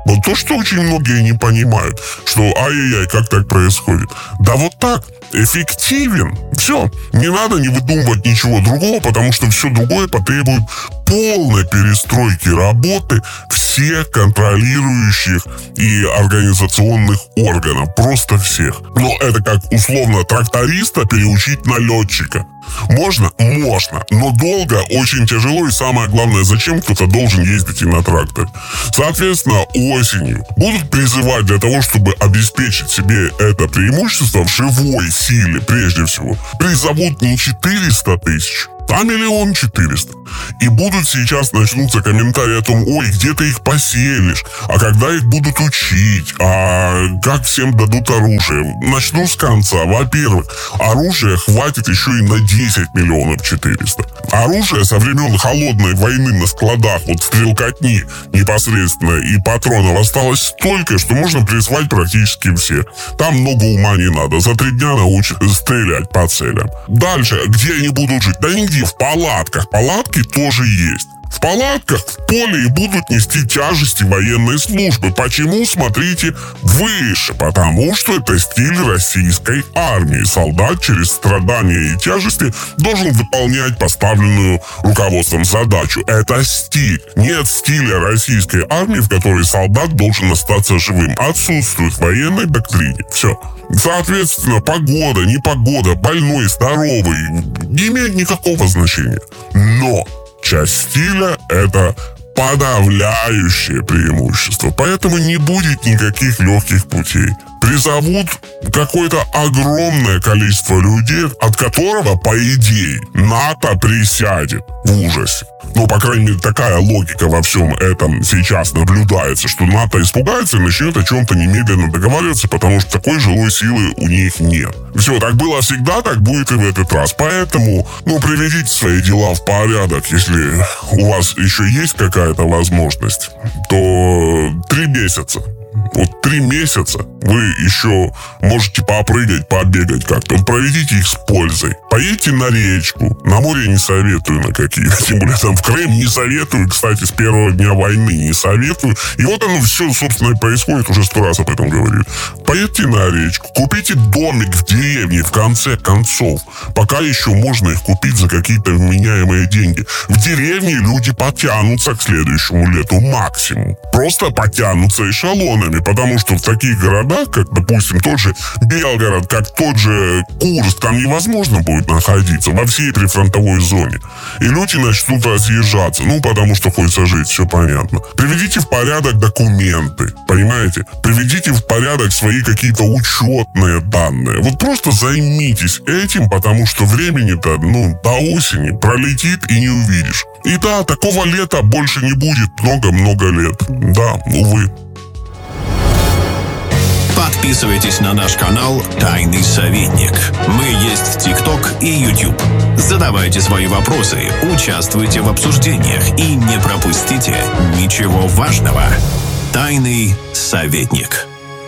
Вот то, что очень многие не понимают, что ай-яй-яй, как так происходит. Да вот так. Эффективен. Все. Не надо не выдумывать ничего другого, потому что все другое потребует полной перестройки работы всех контролирующих и организационных органов. Просто всех. Но это как условно тракториста переучить на летчика. Можно? Можно. Но долго, очень тяжело и самое главное, зачем кто-то должен ездить и на тракторе. Соответственно, осенью будут призывать для того, чтобы обеспечить себе это преимущество в живой силе, прежде всего, призовут не четыреста тысяч, а миллион четыреста. И будут сейчас начнутся комментарии о том, ой, где ты их поселишь, а когда их будут учить, а как всем дадут оружие. Начну с конца. Во-первых, оружия хватит еще и на десять миллионов четыреста. Оружие со времен холодной войны на складах, вот стрелкотни непосредственно и патронов осталось столько, что можно призвать практически всех. Там много ума не надо. За три дня научат стрелять по целям. Дальше, где они будут жить? Да нигде. В палатках. Палатки тоже есть. В палатках в поле и будут нести тяжести военной службы. Почему? Смотрите выше. Потому что это стиль российской армии. Солдат через страдания и тяжести должен выполнять поставленную руководством задачу. Это стиль. Нет стиля российской армии, в которой солдат должен остаться живым. Отсутствует в военной доктрине. Все. Соответственно, погода, непогода, больной, здоровый не имеет никакого значения. Но часть стиля — это подавляющее преимущество. Поэтому не будет никаких легких путей. Призовут какое-то огромное количество людей, от которого, по идее, НАТО присядет в ужасе. Ну, по крайней мере, такая логика во всем этом сейчас наблюдается, что НАТО испугается и начнет о чем-то немедленно договариваться, потому что такой жилой силы у них нет. Все, так было всегда, так будет и в этот раз. Поэтому, ну, приведите свои дела в порядок. Если у вас еще есть какая-то возможность, то три месяца. Вот три месяца вы еще можете попрыгать, побегать как-то. Вот проведите их с пользой. Поедьте на речку. На море не советую на какие. Тем более там в Крым не советую. Кстати, с первого дня войны не советую. И вот оно все, собственно, и происходит. Уже сто раз об этом говорю. Поедьте на речку. Купите домик в деревне, в конце концов. Пока еще можно их купить за какие-то вменяемые деньги. В деревне люди потянутся к следующему лету максимум. Просто потянутся эшелонами. Потому что в таких городах, как, допустим, тот же Белгород, как тот же Курск, там невозможно будет находиться во всей прифронтовой зоне. И люди начнут разъезжаться. Ну, потому что хочется жить, все понятно. Приведите в порядок документы, понимаете? Приведите в порядок свои какие-то учетные данные. Вот просто займитесь этим, потому что времени-то, ну, до осени пролетит и не увидишь. И да, такого лета больше не будет много-много лет. Да, увы. Подписывайтесь на наш канал «Тайный советник». Мы есть в ТикТок и Ютуб. Задавайте свои вопросы, участвуйте в обсуждениях и не пропустите ничего важного. «Тайный советник».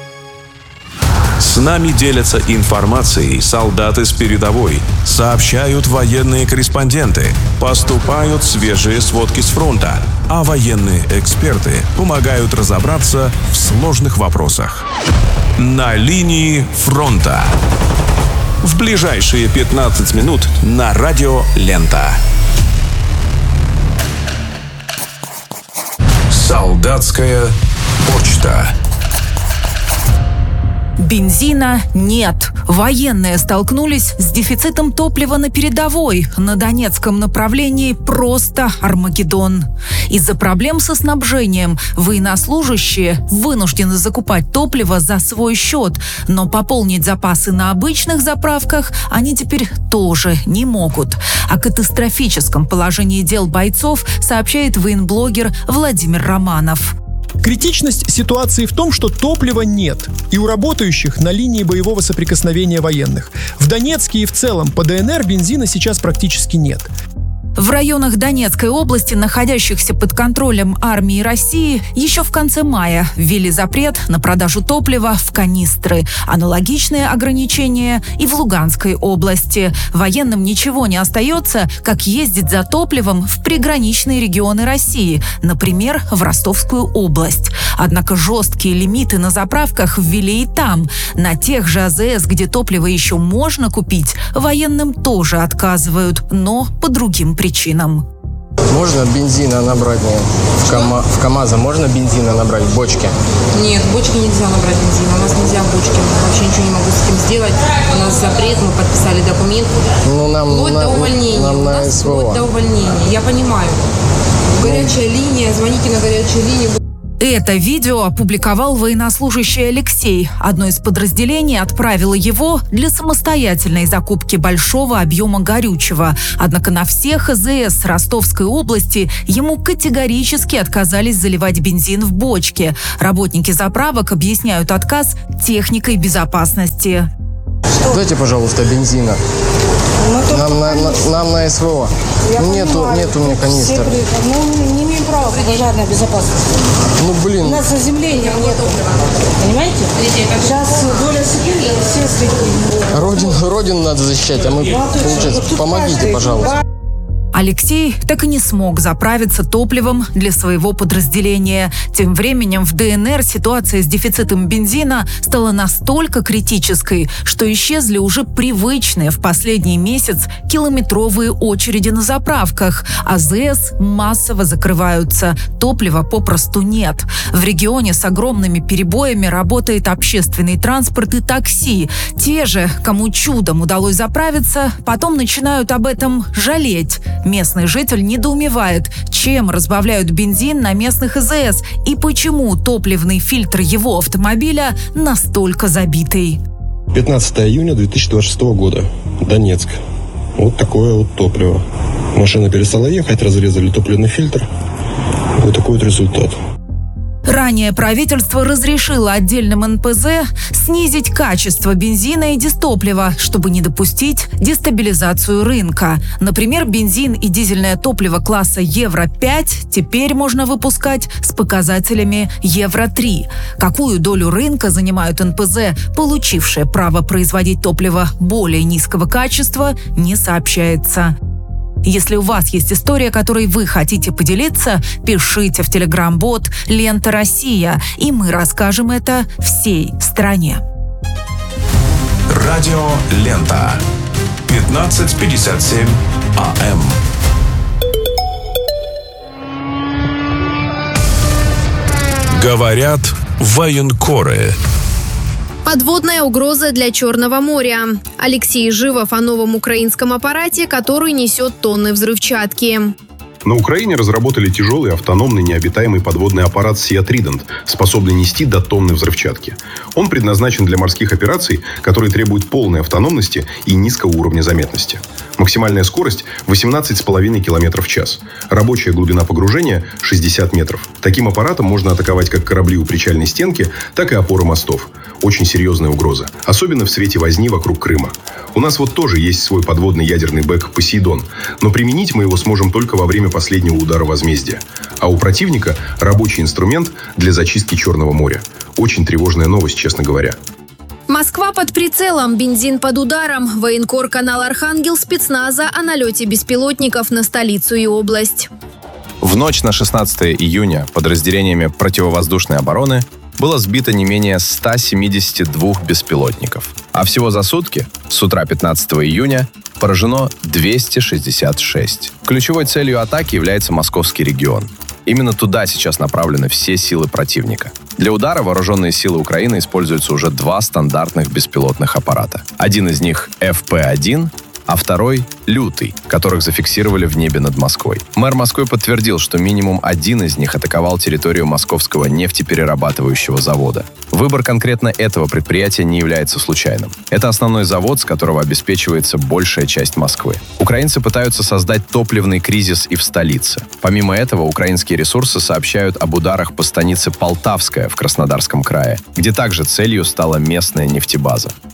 С нами делятся информацией солдаты с передовой, сообщают военные корреспонденты, поступают свежие сводки с фронта, а военные эксперты помогают разобраться в сложных вопросах. На линии фронта. В ближайшие пятнадцать минут на радио «Лента». Солдатская почта. Бензина нет. Военные столкнулись с дефицитом топлива на передовой. На Донецком направлении просто Армагеддон. Из-за проблем со снабжением военнослужащие вынуждены закупать топливо за свой счет, но пополнить запасы на обычных заправках они теперь тоже не могут. О катастрофическом положении дел бойцов сообщает военблогер Владимир Романов. Критичность ситуации в том, что топлива нет, и у работающих на линии боевого соприкосновения военных. В Донецке и в целом по ДНР бензина сейчас практически нет. В районах Донецкой области, находящихся под контролем армии России, еще в конце мая ввели запрет на продажу топлива в канистры. Аналогичные ограничения и в Луганской области. Военным ничего не остается, как ездить за топливом в приграничные регионы России, например, в Ростовскую область. Однако жесткие лимиты на заправках ввели и там. На тех же АЗС, где топливо еще можно купить, военным тоже отказывают, но по другим причинам. причинам. Можно бензина набрать? В, КАМА... в КамАЗа можно бензина набрать в бочке? Нет, в бочке нельзя набрать бензина. У нас нельзя в бочке. Вообще ничего не могу с этим сделать. У нас запрет, мы подписали документ. Ну, нам вплоть на, до увольнения. Нам У на нас СВО. вплоть до увольнения. Я понимаю. Горячая линия, звоните на горячую линию. Это видео опубликовал военнослужащий Алексей. Одно из подразделений отправило его для самостоятельной закупки большого объема горючего. Однако на всех АЗС Ростовской области ему категорически отказались заливать бензин в бочки. Работники заправок объясняют отказ техникой безопасности. Дайте, пожалуйста, бензина. Нам на, на, нам на СВО. Нету, нету мне канистр. Мы не имеем права по пожарной безопасности. Ну, блин. У нас заземления нет. Понимаете? Сейчас доля секунды, все светили. Родину, родину надо защищать, а мы, получается, помогите, пожалуйста. Алексей так и не смог заправиться топливом для своего подразделения. Тем временем в ДНР ситуация с дефицитом бензина стала настолько критической, что исчезли уже привычные в последний месяц километровые очереди на заправках. АЗС массово закрываются, топлива попросту нет. В регионе с огромными перебоями работает общественный транспорт и такси. Те же, кому чудом удалось заправиться, потом начинают об этом жалеть. Местный житель недоумевает, чем разбавляют бензин на местных АЗС и почему топливный фильтр его автомобиля настолько забитый. пятнадцатого июня две тысячи двадцать шестого года. Донецк. Вот такое вот топливо. Машина перестала ехать, разрезали топливный фильтр. Вот такой вот результат. Ранее правительство разрешило отдельным эн пэ зэ снизить качество бензина и дистоплива, чтобы не допустить дестабилизацию рынка. Например, бензин и дизельное топливо класса евро пять теперь можно выпускать с показателями евро три. Какую долю рынка занимают эн пэ зэ, получившие право производить топливо более низкого качества, не сообщается. Если у вас есть история, которой вы хотите поделиться, пишите в телеграм-бот «Лента Россия», и мы расскажем это всей стране. Радио «Лента». пятнадцать пятьдесят семь а эм. Говорят военкоры. Подводная угроза для Черного моря. Алексей Живов о новом украинском аппарате, который несет тонны взрывчатки. На Украине разработали тяжелый автономный необитаемый подводный аппарат Sea Trident, способный нести до тонны взрывчатки. Он предназначен для морских операций, которые требуют полной автономности и низкого уровня заметности. Максимальная скорость восемнадцать с половиной километров в час. Рабочая глубина погружения шестьдесят метров. Таким аппаратом можно атаковать как корабли у причальной стенки, так и опоры мостов. Очень серьезная угроза, особенно в свете возни вокруг Крыма. У нас вот тоже есть свой подводный ядерный бэк «Посейдон», но применить мы его сможем только во время последнего удара возмездия. А у противника рабочий инструмент для зачистки Черного моря. Очень тревожная новость, честно говоря. Москва под прицелом, бензин под ударом. Военкор канал «Архангел» спецназа о налете беспилотников на столицу и область. В ночь на шестнадцатое июня подразделениями противовоздушной обороны было сбито не менее ста семидесяти двух беспилотников. А всего за сутки, с утра пятнадцатого июня, поражено двести шестьдесят шесть. Ключевой целью атаки является московский регион. Именно туда сейчас направлены все силы противника. Для удара вооруженные силы Украины используются уже два стандартных беспилотных аппарата. Один из них эф пэ один, а второй — «Лютый», которых зафиксировали в небе над Москвой. Мэр Москвы подтвердил, что минимум один из них атаковал территорию московского нефтеперерабатывающего завода. Выбор конкретно этого предприятия не является случайным. Это основной завод, с которого обеспечивается большая часть Москвы. Украинцы пытаются создать топливный кризис и в столице. Помимо этого, украинские ресурсы сообщают об ударах по станице Полтавская в Краснодарском крае, где также целью стала местная нефтебаза.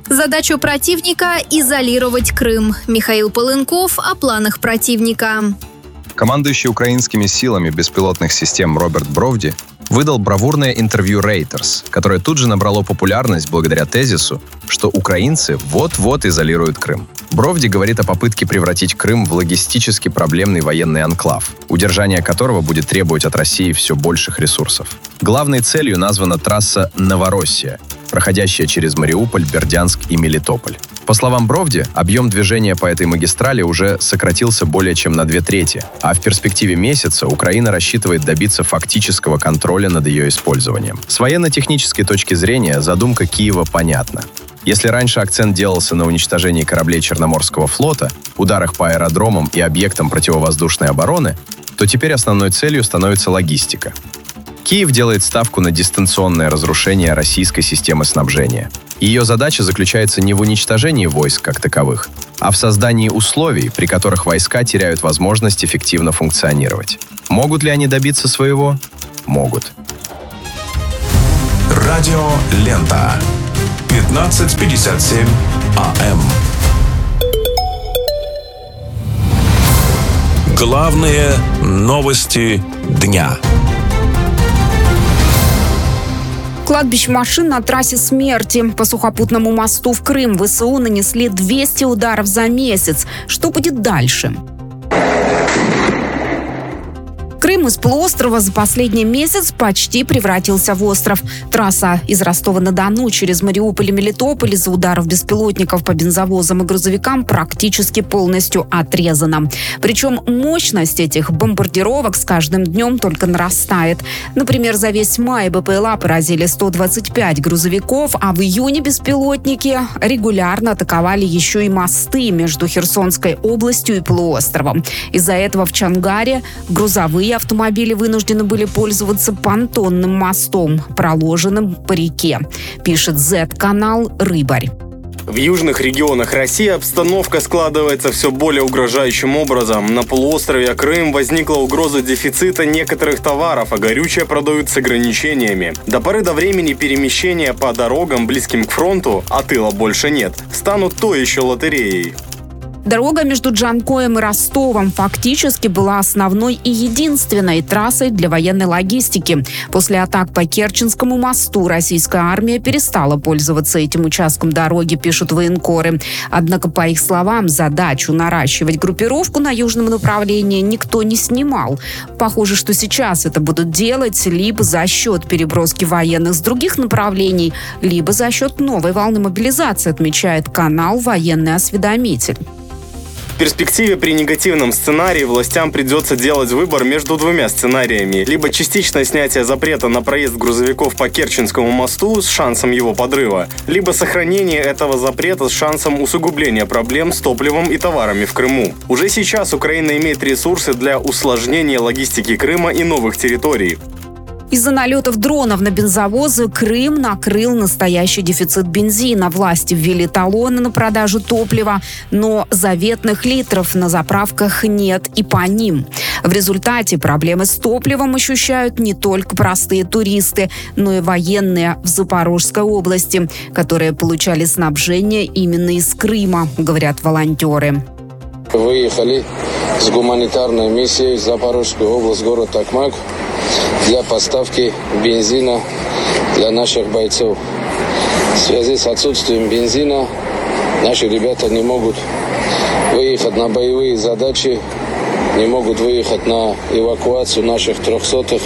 Задача противника – изолировать Крым. Михаил Полынков о планах противника. Командующий украинскими силами беспилотных систем Роберт Бровди выдал бравурное интервью Reuters, которое тут же набрало популярность благодаря тезису, что украинцы вот-вот изолируют Крым. Бровди говорит о попытке превратить Крым в логистически проблемный военный анклав, удержание которого будет требовать от России все больших ресурсов. Главной целью названа трасса Новороссия, проходящая через Мариуполь, Бердянск и Мелитополь. По словам Бровди, объем движения по этой магистрали уже сократился более чем на две трети, а в перспективе месяца Украина рассчитывает добиться фактического контроля над ее использованием. С военно-технической точки зрения задумка Киева понятна. Если раньше акцент делался на уничтожении кораблей Черноморского флота, ударах по аэродромам и объектам противовоздушной обороны, то теперь основной целью становится логистика. Киев делает ставку на дистанционное разрушение российской системы снабжения. Ее задача заключается не в уничтожении войск как таковых, а в создании условий, при которых войска теряют возможность эффективно функционировать. Могут ли они добиться своего? Могут. Радио Лента. пятнадцать пятьдесят семь АМ. Главные новости дня. Кладбище машин на трассе смерти. По сухопутному мосту в Крым ВСУ нанесли двести ударов за месяц. Что будет дальше? Крым из полуострова за последний месяц почти превратился в остров. Трасса из Ростова-на-Дону через Мариуполь и Мелитополь из-за ударов беспилотников по бензовозам и грузовикам практически полностью отрезана. Причем мощность этих бомбардировок с каждым днем только нарастает. Например, за весь май БПЛА поразили сто двадцать пять грузовиков, а в июне беспилотники регулярно атаковали еще и мосты между Херсонской областью и полуостровом. Из-за этого в Чангаре грузовые автомобили вынуждены были пользоваться понтонным мостом, проложенным по реке, пишет зет-канал «Рыбарь». В южных регионах России обстановка складывается все более угрожающим образом. На полуострове Крым возникла угроза дефицита некоторых товаров, а горючее продают с ограничениями. До поры до времени перемещения по дорогам, близким к фронту, а тыла больше нет, станут то еще лотереей. Дорога между Джанкоем и Ростовом фактически была основной и единственной трассой для военной логистики. После атак по Керченскому мосту российская армия перестала пользоваться этим участком дороги, пишут военкоры. Однако, по их словам, задачу наращивать группировку на южном направлении никто не снимал. Похоже, что сейчас это будут делать либо за счет переброски военных с других направлений, либо за счет новой волны мобилизации, отмечает канал «Военный осведомитель». В перспективе при негативном сценарии властям придется делать выбор между двумя сценариями. Либо частичное снятие запрета на проезд грузовиков по Керченскому мосту с шансом его подрыва, либо сохранение этого запрета с шансом усугубления проблем с топливом и товарами в Крыму. Уже сейчас Украина имеет ресурсы для усложнения логистики Крыма и новых территорий. Из-за налетов дронов на бензовозы Крым накрыл настоящий дефицит бензина. Власти ввели талоны на продажу топлива, но заветных литров на заправках нет и по ним. В результате проблемы с топливом ощущают не только простые туристы, но и военные в Запорожской области, которые получали снабжение именно из Крыма, говорят волонтеры. Выехали с гуманитарной миссией в Запорожскую область, город Токмак, для поставки бензина для наших бойцов. В связи с отсутствием бензина наши ребята не могут выехать на боевые задачи, не могут выехать на эвакуацию наших трехсотых.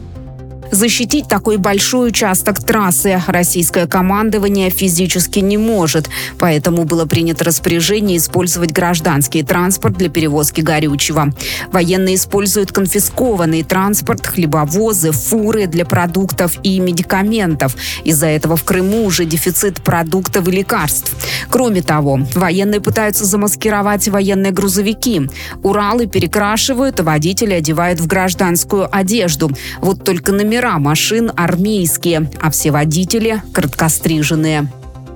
Защитить такой большой участок трассы российское командование физически не может. Поэтому было принято распоряжение использовать гражданский транспорт для перевозки горючего. Военные используют конфискованный транспорт, хлебовозы, фуры для продуктов и медикаментов. Из-за этого в Крыму уже дефицит продуктов и лекарств. Кроме того, военные пытаются замаскировать военные грузовики. Уралы перекрашивают, а водители одевают в гражданскую одежду. Вот только номера машин армейские, а все водители краткостриженные.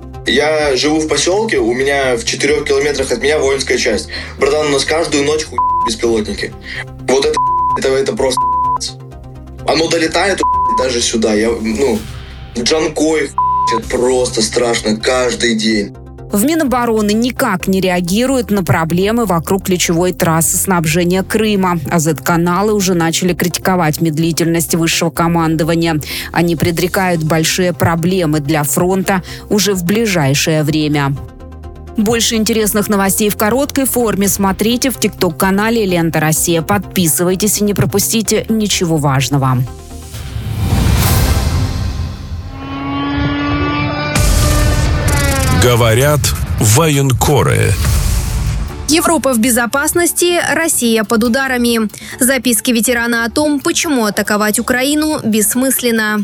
Я живу в поселке, у меня в четырех километрах от меня воинская часть. Братан, у нас каждую ночь хуй беспилотники. Вот это, это, это просто оно долетает даже сюда. Я, ну, Джанкой, это просто страшно каждый день. В Минобороны никак не реагируют на проблемы вокруг ключевой трассы снабжения Крыма. А зет-каналы уже начали критиковать медлительность высшего командования. Они предрекают большие проблемы для фронта уже в ближайшее время. Больше интересных новостей в короткой форме смотрите в тикток-канале «Лента Россия». Подписывайтесь и не пропустите ничего важного. Говорят военкоры. Европа в безопасности, Россия под ударами. Записки ветерана о том, почему атаковать Украину бессмысленно.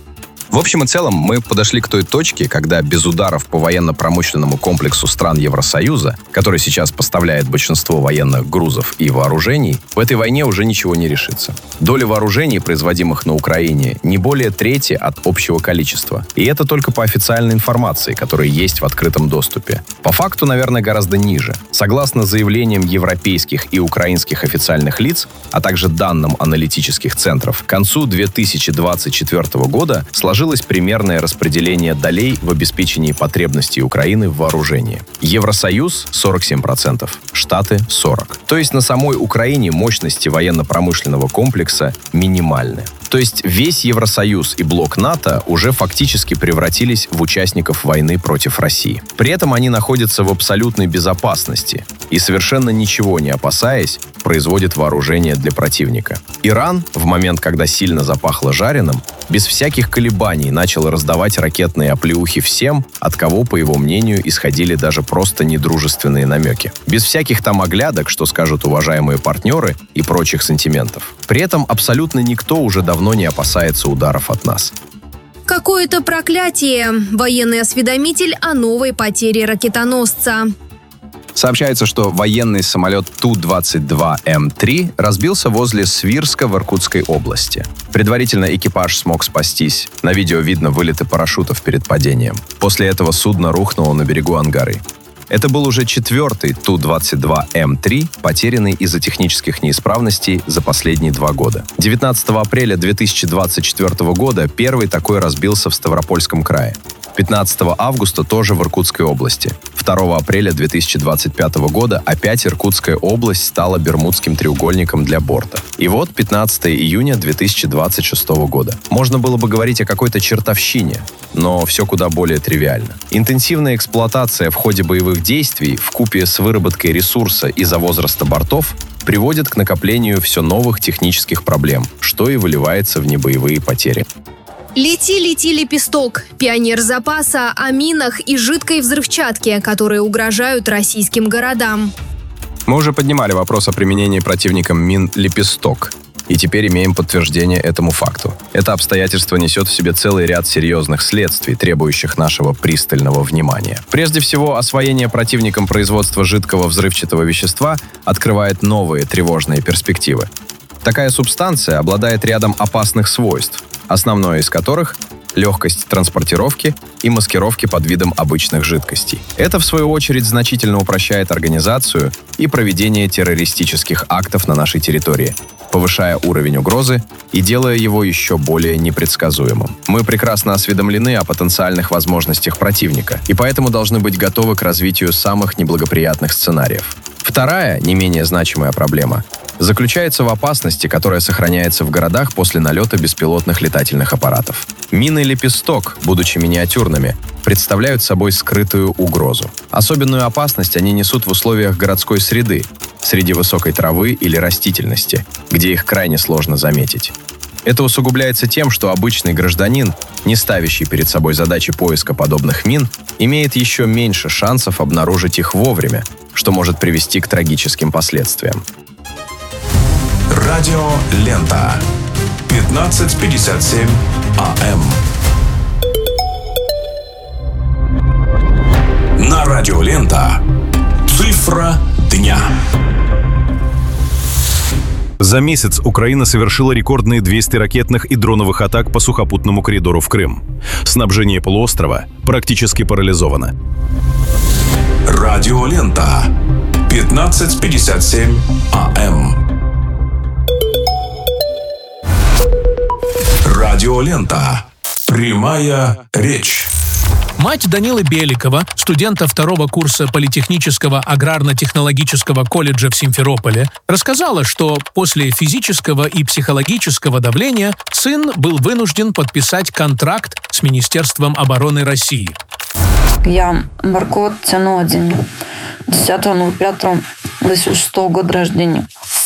В общем и целом, мы подошли к той точке, когда без ударов по военно-промышленному комплексу стран Евросоюза, который сейчас поставляет большинство военных грузов и вооружений, в этой войне уже ничего не решится. Доля вооружений, производимых на Украине, не более трети от общего количества. И это только по официальной информации, которая есть в открытом доступе. По факту, наверное, гораздо ниже. Согласно заявлениям европейских и украинских официальных лиц, а также данным аналитических центров, к концу две тысячи двадцать четвёртого года сложилось примерное распределение долей в обеспечении потребностей Украины в вооружении. Евросоюз – сорок семь процентов, Штаты – сорок процентов. То есть на самой Украине мощности военно-промышленного комплекса минимальны. То есть весь Евросоюз и блок НАТО уже фактически превратились в участников войны против России. При этом они находятся в абсолютной безопасности и, совершенно ничего не опасаясь, производят вооружение для противника. Иран, в момент, когда сильно запахло жареным, без всяких колебаний начал раздавать ракетные оплеухи всем, от кого, по его мнению, исходили даже просто недружественные намеки. Без всяких там оглядок, что скажут уважаемые партнеры, и прочих сантиментов. При этом абсолютно никто уже давно не опасается ударов от нас. Какое-то проклятие. Военный осведомитель о новой потере ракетоносца. Сообщается, что военный самолет Ту двадцать два М три разбился возле Свирска в Иркутской области. Предварительно экипаж смог спастись. На видео видно вылеты парашютов перед падением. После этого судно рухнуло на берегу Ангары. Это был уже четвертый Ту двадцать два М три, потерянный из-за технических неисправностей за последние два года. девятнадцатого апреля две тысячи двадцать четвёртого года первый такой разбился в Ставропольском крае. пятнадцатого августа тоже в Иркутской области. второго апреля две тысячи двадцать пятого года опять Иркутская область стала Бермудским треугольником для борта. И вот пятнадцатого июня две тысячи двадцать шестого года. Можно было бы говорить о какой-то чертовщине, но все куда более тривиально. Интенсивная эксплуатация в ходе боевых действий вкупе с выработкой ресурса из-за возраста бортов приводит к накоплению все новых технических проблем, что и выливается в небоевые потери. Лети, лети, лепесток. Пионер запаса о минах и жидкой взрывчатке, которые угрожают российским городам. Мы уже поднимали вопрос о применении противником мин «Лепесток». И теперь имеем подтверждение этому факту. Это обстоятельство несет в себе целый ряд серьезных следствий, требующих нашего пристального внимания. Прежде всего, освоение противником производства жидкого взрывчатого вещества открывает новые тревожные перспективы. Такая субстанция обладает рядом опасных свойств, основное из которых – легкость транспортировки и маскировки под видом обычных жидкостей. Это, в свою очередь, значительно упрощает организацию и проведение террористических актов на нашей территории, повышая уровень угрозы и делая его еще более непредсказуемым. Мы прекрасно осведомлены о потенциальных возможностях противника и поэтому должны быть готовы к развитию самых неблагоприятных сценариев. Вторая, не менее значимая проблема заключается в опасности, которая сохраняется в городах после налета беспилотных летательных аппаратов. Мины «Лепесток», будучи миниатюрными, представляют собой скрытую угрозу. Особенную опасность они несут в условиях городской среды, среди высокой травы или растительности, где их крайне сложно заметить. Это усугубляется тем, что обычный гражданин, не ставящий перед собой задачи поиска подобных мин, имеет еще меньше шансов обнаружить их вовремя, что может привести к трагическим последствиям. Радио «Лента». пятнадцать пятьдесят семь АМ. На радио «Лента». Цифра дня. За месяц Украина совершила рекордные двести ракетных и дроновых атак по сухопутному коридору в Крым. Снабжение полуострова практически парализовано. Радио «Лента». пятнадцать пятьдесят семь АМ. Радио «Лента». Прямая речь. Мать Данилы Беликова, студента второго курса Политехнического аграрно-технологического колледжа в Симферополе, рассказала, что после физического и психологического давления сын был вынужден подписать контракт с Министерством обороны России. Я Марко Тянодин, десятого ноль пятого две тысячи шестого года рождения.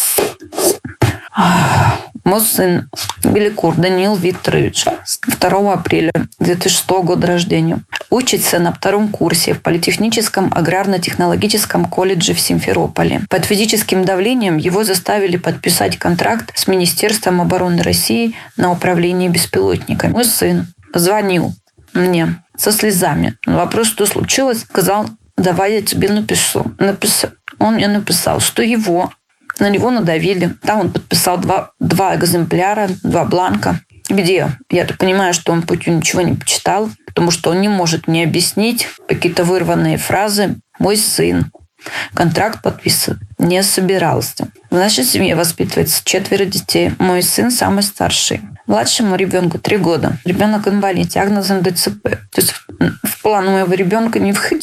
Мой сын Беликур Даниил Викторович, второго апреля две тысячи шестого года рождения. Учится на втором курсе в Политехническом аграрно-технологическом колледже в Симферополе. Под физическим давлением его заставили подписать контракт с Министерством обороны России на управление беспилотниками. Мой сын звонил мне со слезами. На вопрос, что случилось, сказал: давай я тебе напишу. Написал. Он мне написал, что его на него надавили. Там он подписал два, два экземпляра, два бланка, где я-то понимаю, что он путю ничего не почитал, потому что он не может мне объяснить какие-то вырванные фразы. Мой сын контракт подписывать не собирался. В нашей семье воспитывается четверо детей. Мой сын самый старший. Младшему ребенку три года. Ребенок инвалид, диагнозом ДЦП. То есть в план моего ребенка не входит